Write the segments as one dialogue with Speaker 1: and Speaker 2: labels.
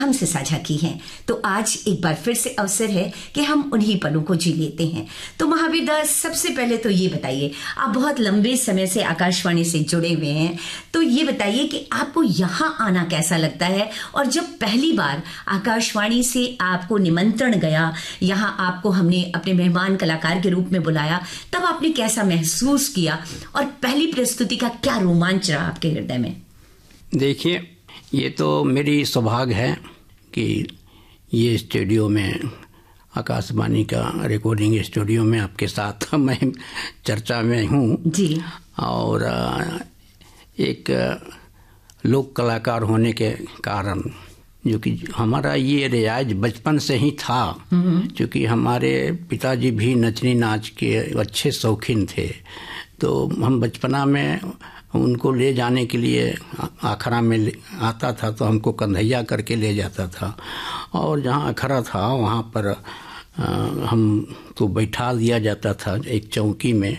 Speaker 1: हमसे साझा की हैं। तो आज एक बार फिर से अवसर है कि हम उन्हीं पलों को जी लेते हैं। तो महावीर दास, सबसे पहले तो ये बताइए, आप बहुत लंबे समय से आकाशवाणी से जुड़े हुए हैं, तो ये बताइए कि आपको यहाँ आना कैसा लगता है, और जब पहली बार आकाशवाणी से आपको निमंत्रण गया, यहाँ आपको हमने अपने मेहमान कलाकार के रूप में बुलाया, तब आपने कैसा महसूस किया और पहली प्रस्तुति का क्या रोमांच रहा आपके हृदय में?
Speaker 2: देखिए, ये तो मेरी सौभाग्य है कि ये स्टूडियो में, आकाशवाणी का रिकॉर्डिंग स्टूडियो में आपके साथ मैं चर्चा में हूँ जी। और एक लोक कलाकार होने के कारण, जो कि हमारा ये रियाज बचपन से ही था, क्योंकि हमारे पिताजी भी नचनी नाच के अच्छे शौकीन थे, तो हम बचपना में उनको ले जाने के लिए अखड़ा में आता था तो हमको कंधैया करके ले जाता था, और जहाँ अखड़ा था वहाँ पर हमको बैठा दिया जाता था एक चौकी में।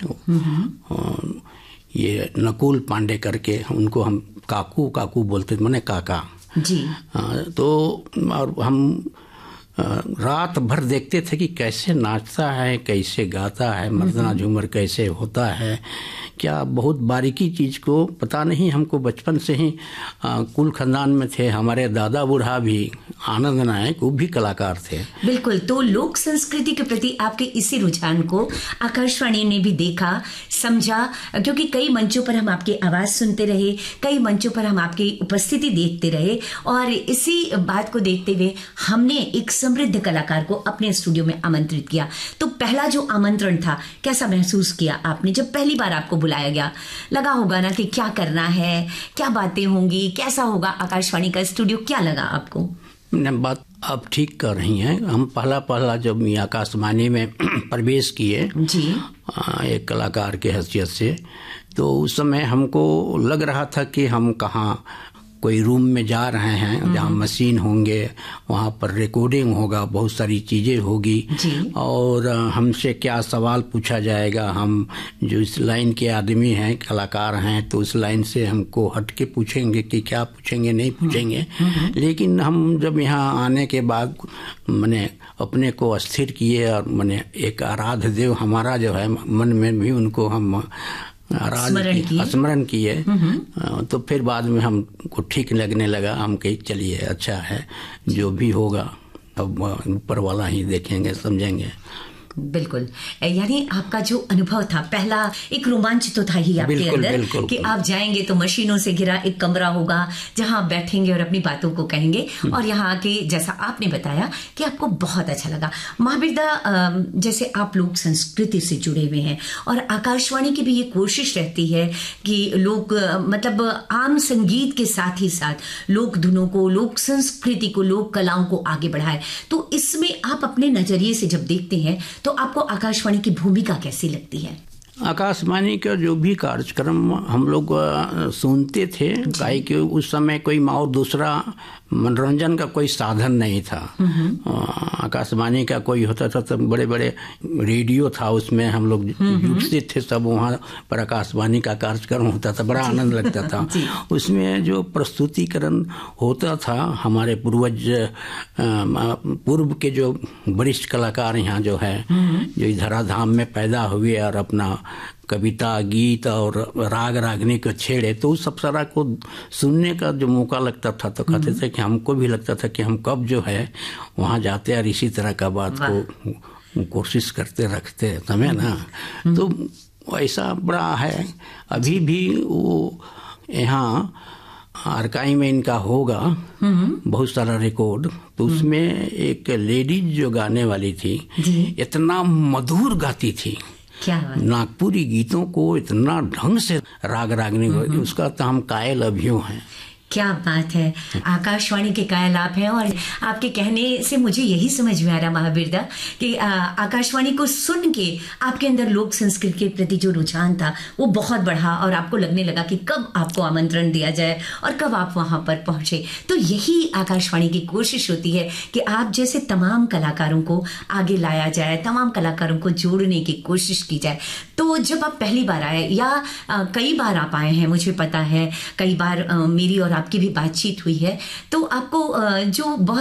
Speaker 2: ये नकुल पांडे करके, उनको हम काकू काकू बोलते थे, माने काका जी। तो और हम रात भर देखते थे कि कैसे नाचता है, कैसे गाता है, मर्दाना झूमर कैसे होता है, क्या बहुत बारीकी चीज़ को पता नहीं हमको बचपन से ही। कुल खानदान में थे हमारे दादा बूढ़ा भी, आनंद नायक, वो भी कलाकार थे।
Speaker 1: बिल्कुल। तो लोक संस्कृति के प्रति आपके इसी रुझान को आकाशवाणी ने भी देखा, समझा, क्योंकि कई मंचों पर हम आपकी आवाज़ सुनते रहे, कई मंचों पर हम आपकी उपस्थिति देखते रहे, और इसी बात को देखते हुए हमने एक समृद्ध कलाकार को अपने स्टूडियो में आमंत्रित किया। तो पहला जो आमंत्रण था, कैसा महसूस किया आपने जब पहली बार आपको बुलाया गया? लगा होगा ना कि क्या करना है, क्या बातें होंगी, कैसा होगा आकाशवाणी का स्टूडियो, क्या लगा आपको?
Speaker 2: बात आप ठीक कर रही हैं। हम पहला जब आकाशवाणी में प्रवेश किए जी, एक कलाकार के हैसियत से, तो उस समय हमको लग रहा था कि हम कहाँ कोई रूम में जा रहे हैं जहाँ मशीन होंगे, वहाँ पर रिकॉर्डिंग होगा, बहुत सारी चीज़ें होगी और हमसे क्या सवाल पूछा जाएगा। हम जो इस लाइन के आदमी हैं, कलाकार हैं, तो उस लाइन से हमको हट के पूछेंगे कि क्या पूछेंगे, नहीं पूछेंगे। लेकिन हम जब यहाँ आने के बाद मैंने अपने को अस्थिर किए, और मैंने एक आराध्य देव हमारा जो है मन में भी उनको हम स्मरण किए, तो फिर बाद में हमको ठीक लगने लगा। हम कही चलिए अच्छा है, जो भी होगा अब ऊपर वाला ही देखेंगे, समझेंगे।
Speaker 1: बिल्कुल। यानी आपका जो अनुभव था पहला, एक रोमांच तो था ही आपके अंदर कि आप जाएंगे तो मशीनों से घिरा एक कमरा होगा जहां आप बैठेंगे और अपनी बातों को कहेंगे, और यहाँ आके जैसा आपने बताया कि आपको बहुत अच्छा लगा। महावीर दा, जैसे आप लोग संस्कृति से जुड़े हुए हैं, और आकाशवाणी की भी ये कोशिश रहती है कि लोग मतलब आम संगीत के साथ ही साथ लोक धुनों को, लोक संस्कृति को, लोक कलाओं को आगे बढ़ाए, तो इसमें आप अपने नजरिए से जब देखते हैं तो आपको आकाशवाणी की भूमिका कैसी लगती है?
Speaker 2: आकाशवाणी का जो भी कार्यक्रम हम लोग सुनते थे, काहे कि उस समय कोई और दूसरा मनोरंजन का कोई साधन नहीं था। आकाशवाणी का कोई होता था तो बड़े बड़े रेडियो था, उसमें हम लोग जुटते थे सब, वहाँ पर आकाशवाणी का कार्यक्रम होता था, बड़ा आनंद लगता था। उसमें जो प्रस्तुतिकरण होता था, हमारे पूर्व के जो वरिष्ठ कलाकार यहाँ जो है, जो इस धराधाम में पैदा हुए और अपना कविता, गीत और राग रागनी को छेड़े, तो उस सब सारा को सुनने का जो मौका लगता था, तो कहते थे कि हमको भी लगता था कि हम कब जो है वहाँ जाते और इसी तरह का बात को कोशिश करते रखते समय ना। तो ऐसा बड़ा है। अभी भी वो यहाँ आर्काइव में इनका होगा बहुत सारा रिकॉर्ड, तो उसमें एक लेडीज जो गाने वाली थी, इतना मधुर गाती थी, नागपुरी गीतों को इतना ढंग से राग रागनी, उसका तो हम कायल अभियो हैं।
Speaker 1: क्या बात है, आकाशवाणी के कायल आप हैं। और आपके कहने से मुझे यही समझ में आ रहा महावीर दा कि आकाशवाणी को सुन के आपके अंदर लोक संस्कृति के प्रति जो रुझान था वो बहुत बढ़ा, और आपको लगने लगा कि कब आपको आमंत्रण दिया जाए और कब आप वहां पर पहुंचे। तो यही आकाशवाणी की कोशिश होती है कि आप जैसे तमाम कलाकारों को आगे लाया जाए, तमाम कलाकारों को जोड़ने की कोशिश की जाए। तो जब आप पहली बार आए, या कई बार आप आए हैं, मुझे पता है कई बार मेरी और आपकी भी बातचीत हुई है, तो आपको जो बहुत